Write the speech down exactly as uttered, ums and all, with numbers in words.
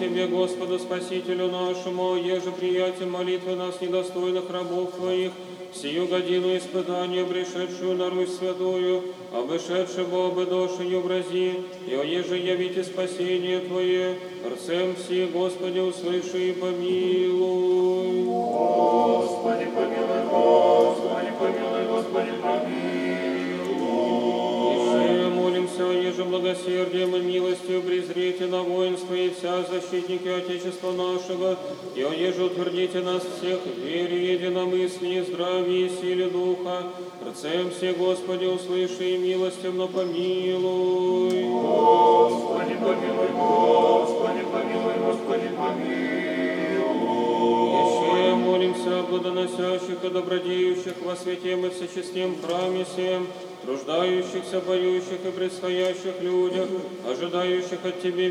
Тебе, Господу Спасителю нашему, еже приятие молитвы нас, недостойных рабов Твоих, сию годину испытания, пришедшую на Русь святую, обышедшего обы души не образи, и оеже явите спасение Твое, рцем все, Господи, услыши и помилуй. Господи, помилуй, Господи, помилуй, Господи, помилуй. Еще молимся, еже благосердием и милостью презрите на воинство и вся защитники Отечества нашего, и оеже утвердите нас всех в вере, единомыслии, здравии и силе Духа, рцем все, Господи, услыши и милостивно помилуй. Господи, помилуй, Господи, помилуй, Господи, помилуй. Еще молимся о плодоносящих и добродеющих во святем и всечестном храме сем, труждающихся, поющих и предстоящих людях, ожидающих от Тебе